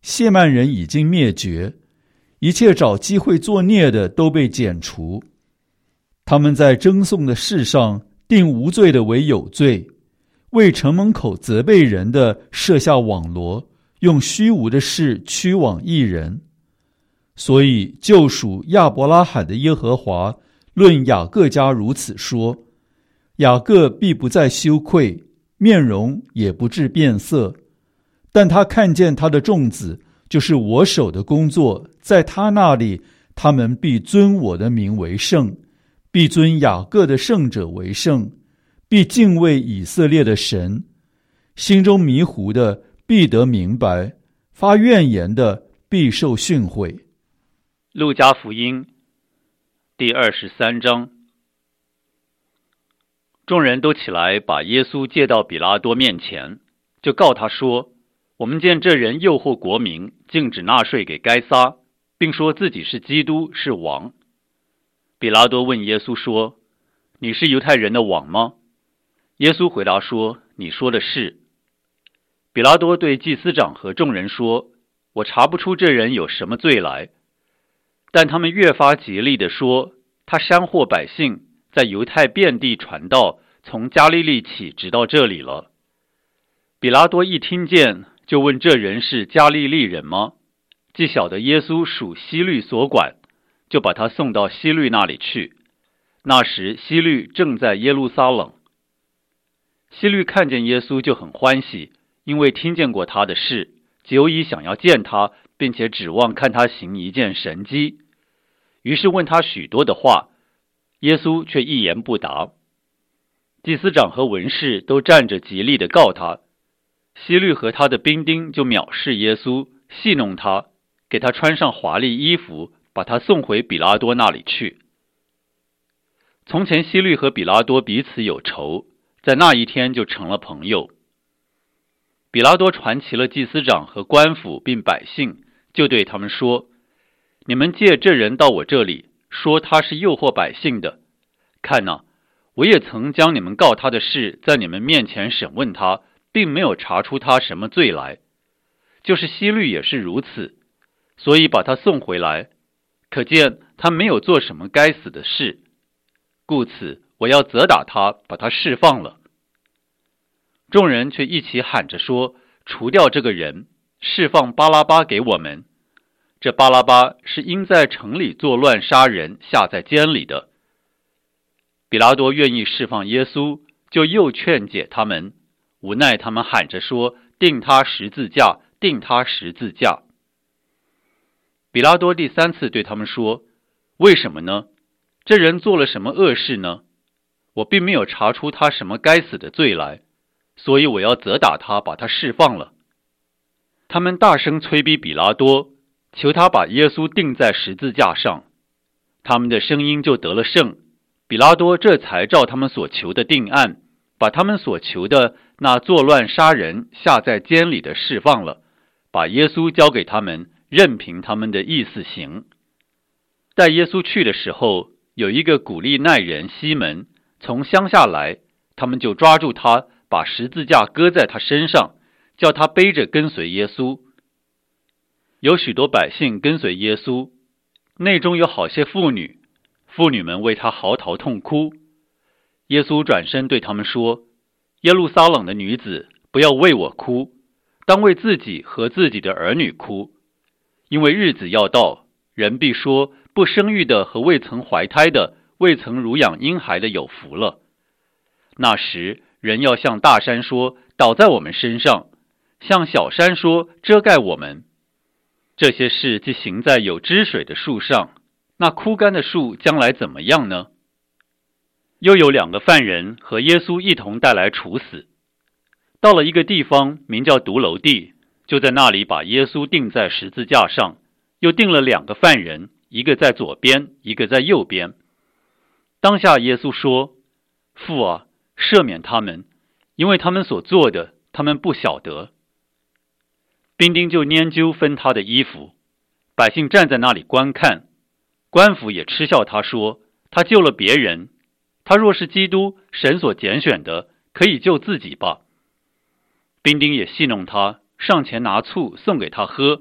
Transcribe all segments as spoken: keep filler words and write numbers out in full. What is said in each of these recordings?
谢曼人已经灭绝，一切找机会作孽的都被剪除。他们在争讼的事上定无罪的为有罪，为城门口责备人的设下网罗，用虚无的事驱往义人。所以救赎亚伯拉罕的耶和华论雅各家如此说：雅各必不再羞愧，面容也不致变色。但他看见他的众子，就是我手的工作，在他那里，他们必尊我的名为圣，必尊雅各的圣者为圣，必敬畏以色列的神。心中迷糊的必得明白，发怨言的必受训诲。 路加福音第二十三章。众人都起来，把耶稣借到比拉多面前，就告他说：我们见这人诱惑国民，禁止纳税给该撒，并说自己是基督，是王。比拉多问耶稣说：你是犹太人的王吗？耶稣回答说：你说的是。比拉多对祭司长和众人说：我查不出这人有什么罪来。但他们越发极力地说，他煽惑百姓，在犹太遍地传道，从加利利起直到这里了。比拉多一听见，就问这人是加利利人吗？既晓得耶稣属希律所管，就把他送到希律那里去。那时希律正在耶路撒冷。希律看见耶稣就很欢喜，因为听见过他的事，久已想要见他，并且指望看他行一件神迹。于是问他许多的话，耶稣却一言不答。祭司长和文士都站着极力地告他。希律和他的兵丁就藐视耶稣，戏弄他，给他穿上华丽衣服，把他送回比拉多那里去。从前希律和比拉多彼此有仇，在那一天就成了朋友。比拉多传齐了祭司长和官府并百姓，就对他们说：你们借这人到我这里，说他是诱惑百姓的。看哪，我也曾将你们告他的事在你们面前审问他，并没有查出他什么罪来。就是希律也是如此，所以把他送回来，可见他没有做什么该死的事，故此我要责打他，把他释放了。众人却一起喊着说：除掉这个人，释放巴拉巴给我们。这巴拉巴是因在城里作乱杀人，下在监里的。比拉多愿意释放耶稣，就又劝解他们，无奈他们喊着说：钉他十字架，钉他十字架。比拉多第三次对他们说：为什么呢？这人做了什么恶事呢？我并没有查出他什么该死的罪来，所以我要责打他，把他释放了。他们大声催逼比拉多，求他把耶稣钉在十字架上。他们的声音就得了胜，比拉多这才照他们所求的定案，把他们所求的那作乱杀人下在监里的释放了，把耶稣交给他们，任凭他们的意思行。带耶稣去的时候，有一个古利奈人西门从乡下来，他们就抓住他，把十字架搁在他身上，叫他背着跟随耶稣。有许多百姓跟随耶稣，内中有好些妇女，妇女们为他嚎啕痛哭。耶稣转身对他们说：耶路撒冷的女子，不要为我哭，当为自己和自己的儿女哭。因为日子要到，人必说，不生育的和未曾怀胎的，未曾乳养婴孩的有福了。那时人要向大山说，倒在我们身上，向小山说，遮盖我们。这些事既行在有汁水的树上，那枯干的树将来怎么样呢？又有两个犯人和耶稣一同带来处死。到了一个地方，名叫独楼地，就在那里把耶稣钉在十字架上，又钉了两个犯人，一个在左边，一个在右边。当下耶稣说：父啊，赦免他们，因为他们所做的，他们不晓得。兵丁就拈阄分他的衣服，百姓站在那里观看。官府也嗤笑他说：他救了别人，他若是基督，神所拣选的，可以救自己吧。兵丁也戏弄他，上前拿醋送给他喝，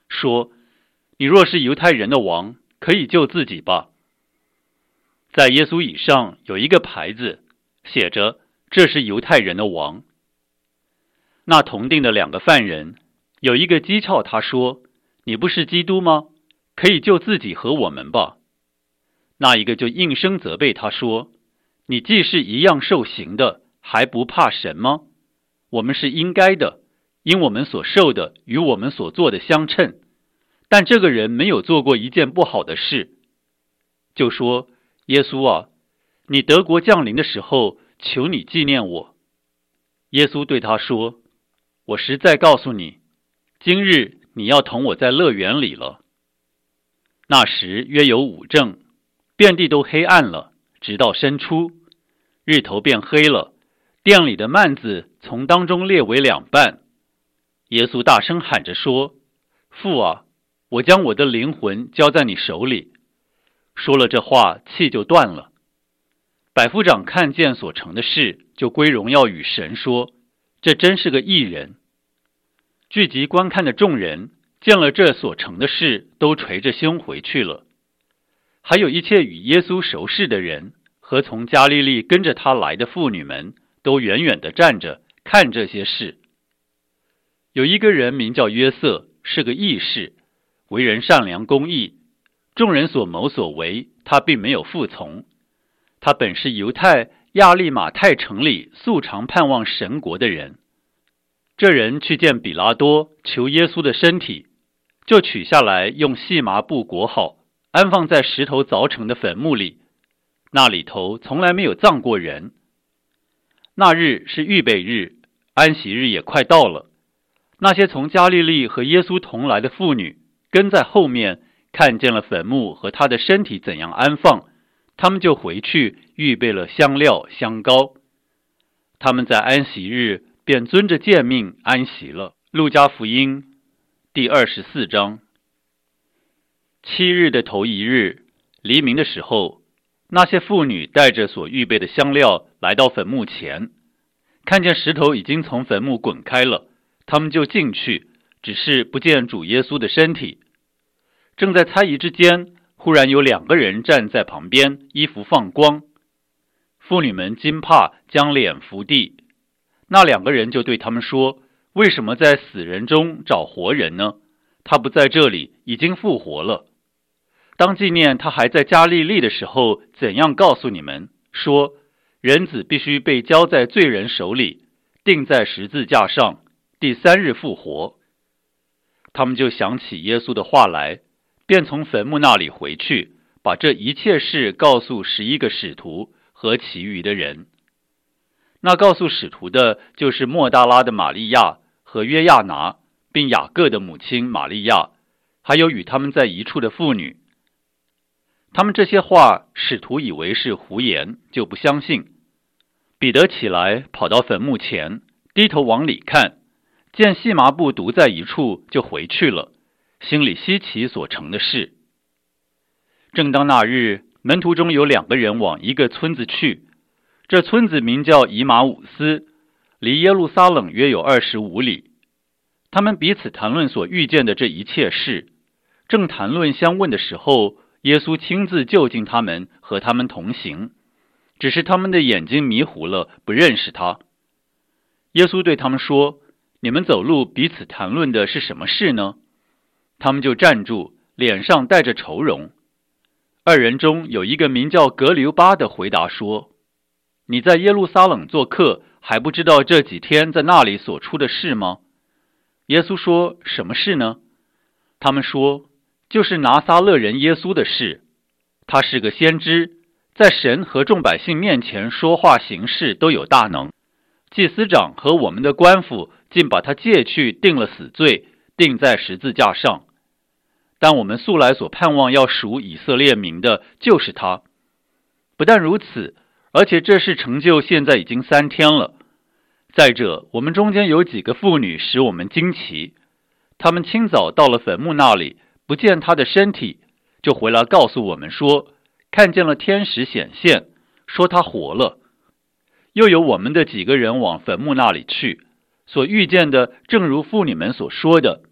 说：你若是犹太人的王，可以救自己吧。在耶稣以上有一个牌子，写着这是犹太人的王。那同定的两个犯人，有一个讥诮他说：你不是基督吗？可以救自己和我们吧。那一个就应声责备他说：你既是一样受刑的，还不怕神吗？我们是应该的，因我们所受的与我们所做的相称。但这个人没有做过一件不好的事。就说：耶稣啊，你得国降临的时候，求你纪念我。耶稣对他说：我实在告诉你，今日你要同我在乐园里了。那时约有午正，遍地都黑暗了，直到申初，日头变黑了，殿里的幔子从当中裂为两半。耶稣大声喊着说：父啊，我将我的灵魂交在你手里。说了这话，气就断了。百夫长看见所成的事，就归荣耀与神，说：这真是个义人。聚集观看的众人见了这所成的事，都垂着胸回去了。还有一切与耶稣熟识的人和从加利利跟着他来的妇女们，都远远地站着看这些事。有一个人名叫约瑟，是个义士，为人善良公义，众人所谋所为，他并没有服从。他本是犹太亚利马太城里素常盼望神国的人。这人去见比拉多，求耶稣的身体，就取下来，用细麻布裹好，安放在石头凿成的坟墓里。那里头从来没有葬过人。那日是预备日，安息日也快到了。那些从加利利和耶稣同来的妇女跟在后面，看见了坟墓和他的身体怎样安放，他们就回去预备了香料香膏。他们在安息日便遵着诫命安息了。路加福音第二十四章。七日的头一日，黎明的时候，那些妇女带着所预备的香料来到坟墓前，看见石头已经从坟墓滚开了，他们就进去，只是不见主耶稣的身体。正在猜疑之间，忽然有两个人站在旁边，衣服放光。妇女们惊怕，将脸伏地。那两个人就对他们说：为什么在死人中找活人呢？他不在这里，已经复活了。当纪念他还在加利利的时候，怎样告诉你们，说人子必须被交在罪人手里，钉在十字架上，第三日复活。他们就想起耶稣的话来，便从坟墓那里回去，把这一切事告诉十一个使徒和其余的人。那告诉使徒的，就是抹大拉的玛利亚和约亚拿，并雅各的母亲玛利亚，还有与他们在一处的妇女。他们这些话，使徒以为是胡言，就不相信。彼得起来，跑到坟墓前，低头往里看，见细麻布独在一处，就回去了，心里稀奇所成的事。正当那日，门徒中有两个人往一个村子去，这村子名叫以马忤斯，离耶路撒冷约有二十五里。他们彼此谈论所遇见的这一切事，正谈论相问的时候，耶稣亲自就近他们，和他们同行，只是他们的眼睛迷糊了，不认识他。耶稣对他们说：你们走路彼此谈论的是什么事呢？他们就站住，脸上带着愁容。二人中有一个名叫格留巴的回答说：你在耶路撒冷做客，还不知道这几天在那里所出的事吗？耶稣说：什么事呢？他们说：就是拿撒勒人耶稣的事。他是个先知，在神和众百姓面前说话行事都有大能。祭司长和我们的官府竟把他借去，定了死罪，钉在十字架上。但我们素来所盼望要赎以色列民的，就是他。不但如此，而且这事成就现在已经三天了。再者，我们中间有几个妇女使我们惊奇，她们清早到了坟墓那里，不见他的身体，就回来告诉我们说，看见了天使显现，说他活了。又有我们的几个人往坟墓那里去，所遇见的正如妇女们所说的，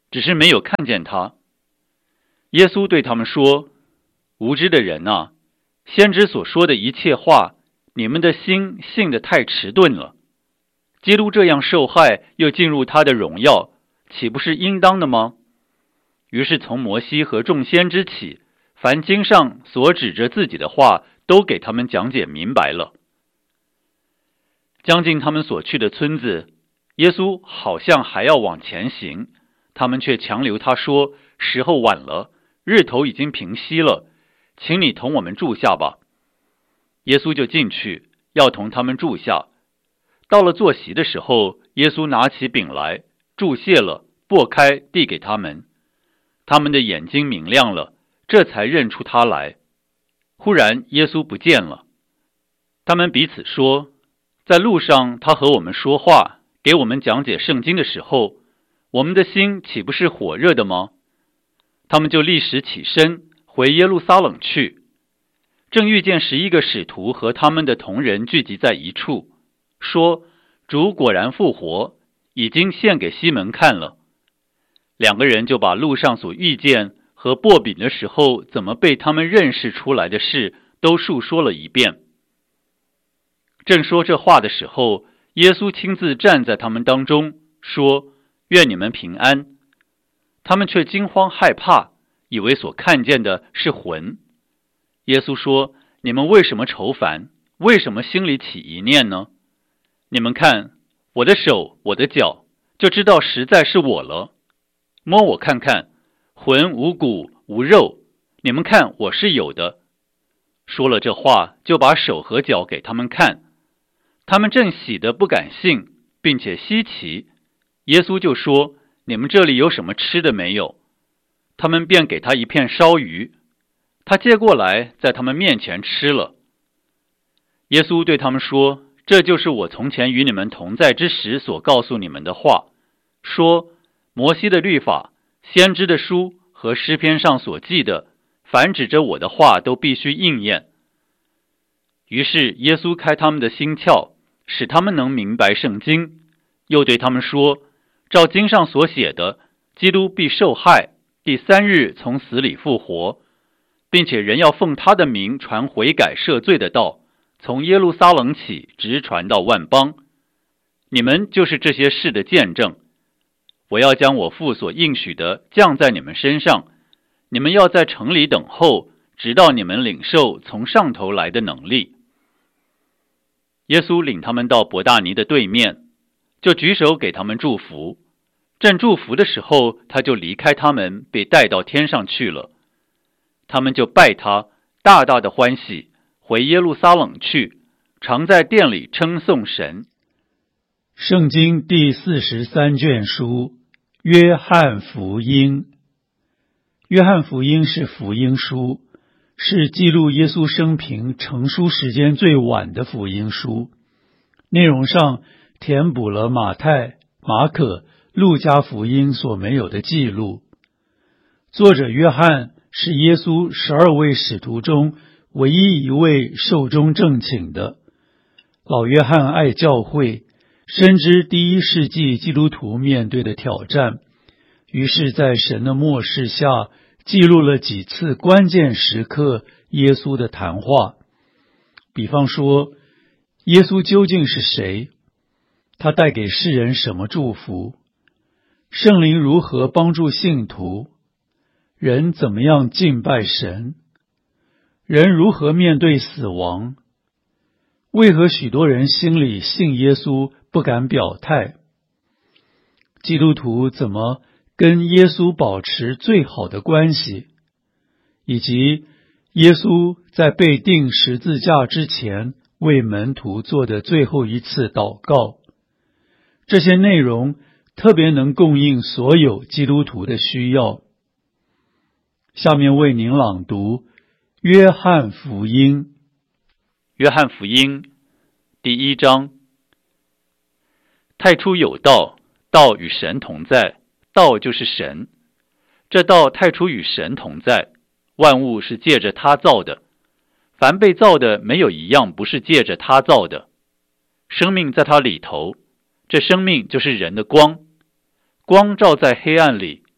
只是没有看见他。耶稣对他们说：无知的人啊，先知所说的一切话，你们的心信得太迟钝了。基督这样受害，又进入他的荣耀，岂不是应当的吗？于是从摩西和众先知起，凡经上所指着自己的话，都给他们讲解明白了。将近他们所去的村子，耶稣好像还要往前行，他们却强留他说：时候晚了，日头已经平西了，请你同我们住下吧。耶稣就进去，要同他们住下。到了坐席的时候，耶稣拿起饼来，祝谢了，擘开，递给他们。他们的眼睛明亮了，这才认出他来。忽然耶稣不见了。他们彼此说：在路上他和我们说话，给我们讲解圣经的时候，我们的心岂不是火热的吗？他们就立时起身，回耶路撒冷去。正遇见十一个使徒和他们的同人聚集在一处，说：主果然复活，已经献给西门看了。两个人就把路上所遇见和擘饼的时候怎么被他们认识出来的事都述说了一遍。正说这话的时候，耶稣亲自站在他们当中，说：愿你们平安。他们却惊慌害怕，以为所看见的是魂。耶稣说：你们为什么愁烦？为什么心里起疑念呢？你们看我的手，我的脚，就知道实在是我了。摸我看看，魂无骨无肉，你们看我是有的。说了这话，就把手和脚给他们看。他们正喜得不敢信，并且稀奇。耶稣就说：你们这里有什么吃的没有？他们便给他一片烧鱼，他接过来，在他们面前吃了。耶稣对他们说：这就是我从前与你们同在之时所告诉你们的话，说摩西的律法、先知的书和诗篇上所记的，凡指着我的话都必须应验。于是耶稣开他们的心窍，使他们能明白圣经，又对他们说：照经上所写的，基督必受害，第三日从死里复活，并且人要奉他的名传悔改赦罪的道，从耶路撒冷起，直传到万邦。你们就是这些事的见证。我要将我父所应许的降在你们身上，你们要在城里等候，直到你们领受从上头来的能力。耶稣领他们到伯大尼的对面，就举手给他们祝福。正祝福的时候，他就离开他们，被带到天上去了。他们就拜他，大大的欢喜，回耶路撒冷去，常在殿里称颂神。 圣经第四十三卷书，约翰福音。约翰福音是福音书，是记录耶稣生平成书时间最晚的福音书，内容上填补了马太、马可、路加福音所没有的记录。作者约翰是耶稣十二位使徒中唯一一位寿终正寝的。老约翰爱教会，深知第一世纪基督徒面对的挑战，于是在神的默示下，记录了几次关键时刻耶稣的谈话。比方说，耶稣究竟是谁？他带给世人什么祝福？圣灵如何帮助信徒？人怎么样敬拜神？人如何面对死亡？为何许多人心里信耶稣不敢表态？基督徒怎么跟耶稣保持最好的关系？以及耶稣在被钉十字架之前为门徒做的最后一次祷告。这些内容特别能供应所有基督徒的需要。下面为您朗读约翰福音。 约翰福音第一章。太初有道，道与神同在，道就是神。这道太初与神同在，万物是借着他造的，凡被造的没有一样不是借着他造的。生命在他里头，这生命就是人的光。光照在黑暗里，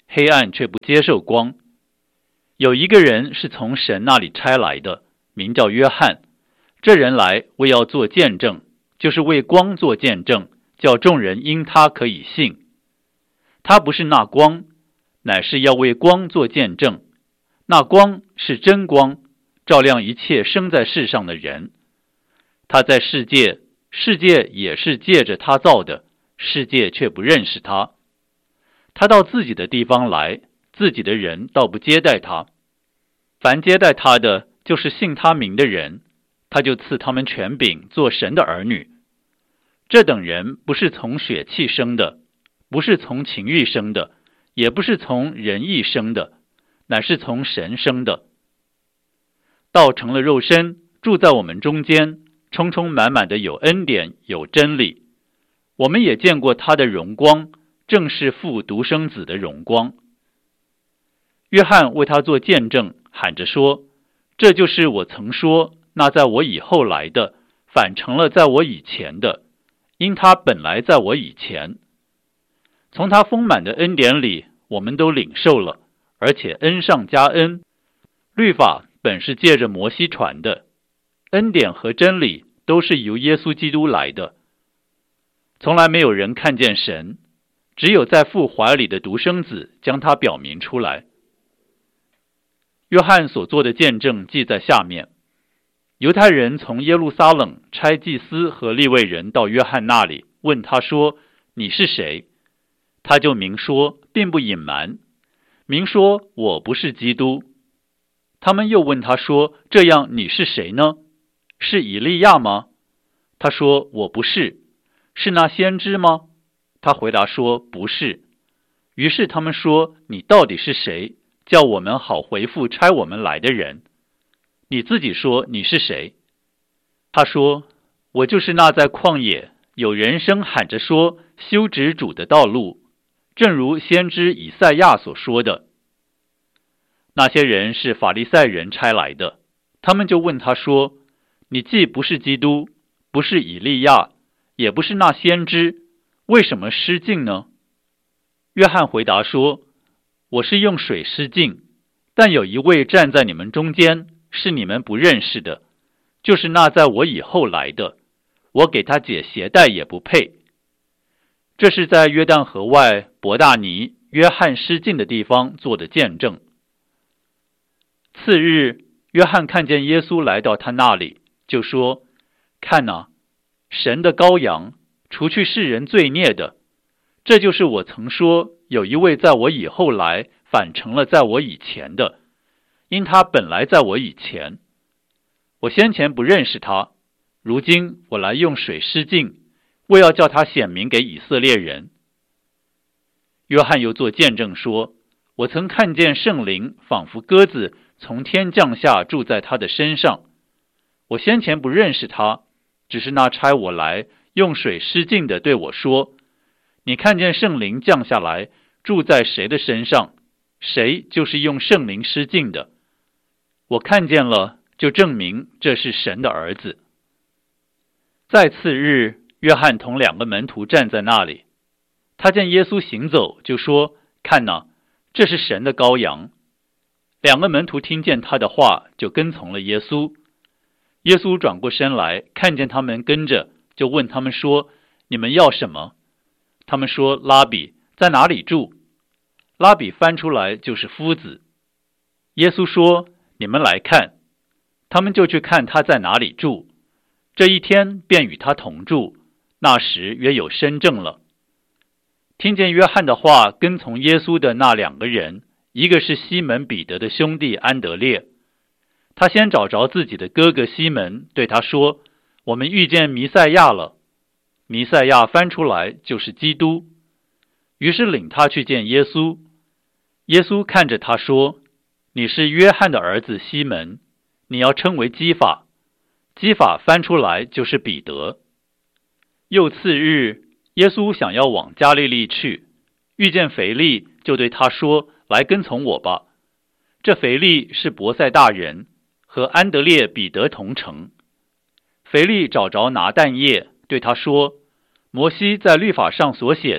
黑暗却不接受光。有一个人是从神那里差来的，名叫约翰。这人来为要做见证，就是为光做见证，叫众人因他可以信。他不是那光，乃是要为光做见证。那光是真光，照亮一切生在世上的人。他在世界，世界也是借着他造的，世界却不认识他。他到自己的地方来，自己的人倒不接待他。凡接待他的，就是信他名的人，他就赐他们权柄做神的儿女。这等人不是从血气生的，不是从情欲生的，也不是从人意生的，乃是从神生的。道成了肉身，住在我们中间，充充满满的有恩典，有真理。我们也见过他的荣光，正是父独生子的荣光。约翰为他做见证，喊着说：这就是我曾说，那在我以后来的，反成了在我以前的，因他本来在我以前。从他丰满的恩典里，我们都领受了，而且恩上加恩。律法本是借着摩西传的，恩典和真理都是由耶稣基督来的。从来没有人看见神，只有在父怀里的独生子将他表明出来。约翰所做的见证记在下面。犹太人从耶路撒冷差祭司和利未人到约翰那里，问他说：你是谁？他就明说，并不隐瞒，明说我不是基督。他们又问他说：这样你是谁呢？是以利亚吗？他说：我不是。是那先知吗？他回答说：不是。于是他们说：你到底是谁？叫我们好回复差我们来的人。你自己说你是谁？他说：我就是那在旷野有人声喊着说，修直主的道路，正如先知以赛亚所说的。那些人是法利赛人差来的，他们就问他说：你既不是基督，不是以利亚，也不是那先知，为什么失敬呢？约翰回答说：我是用水施浸，但有一位站在你们中间，是你们不认识的，就是那在我以后来的，我给他解鞋带也不配。这是在约旦河外伯大尼约翰施浸的地方做的见证。次日，约翰看见耶稣来到他那里，就说：看哪，神的羔羊，除去世人罪孽的。这就是我曾说，有一位在我以后来，反成了在我以前的，因他本来在我以前。我先前不认识他，如今我来用水施浸，为要叫他显明给以色列人。约翰又作见证说：我曾看见圣灵仿佛鸽子从天降下，住在他的身上。我先前不认识他，只是那差我来用水施浸的对我说：你看见圣灵降下来，住在谁的身上，谁就是用圣灵施浸的。我看见了，就证明这是神的儿子。再次日，约翰同两个门徒站在那里，他见耶稣行走，就说：看哪，这是神的羔羊。两个门徒听见他的话，就跟从了耶稣。耶稣转过身来，看见他们跟着，就问他们说：你们要什么？他们说：拉比，在哪里住？拉比翻出来就是夫子。耶稣说：你们来看。他们就去看他在哪里住。这一天便与他同住，那时约有申正了。听见约翰的话，跟从耶稣的那两个人，一个是西门彼得的兄弟安德烈。他先找着自己的哥哥西门，对他说：我们遇见弥赛亚了。弥赛亚翻出来就是基督。于是领他去见耶稣。耶稣看着他说：你是约翰的儿子西门，你要称为基法。基法翻出来就是彼得。又次日，耶稣想要往加利利去，遇见腓利，就对他说：来跟从我吧。这腓利是伯赛大人，和安德烈、彼得同城。腓利找着拿但业，对他说：摩西在律法上所写的，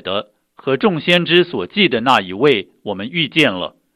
和众先知所记的那一位，我们遇见了。